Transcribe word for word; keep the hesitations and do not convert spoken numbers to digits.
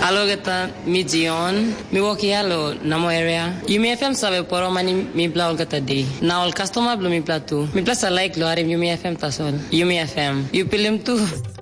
Alo gata mi Dion, mi woki alo namo area. Yumi F M sabe poro mani mi bla ol gata day. Na ol customer blo mi platu. Mi plasa like lo arim Yumi F M tasol. Yumi F M. You pilim tu.